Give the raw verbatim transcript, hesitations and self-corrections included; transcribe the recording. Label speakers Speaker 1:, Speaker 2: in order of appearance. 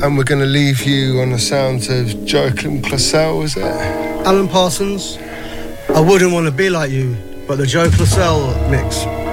Speaker 1: And we're going to leave you on the sounds of Joachim Classel, is it?
Speaker 2: Alan Parsons, I wouldn't want to be like you, but the Joe Classel mix.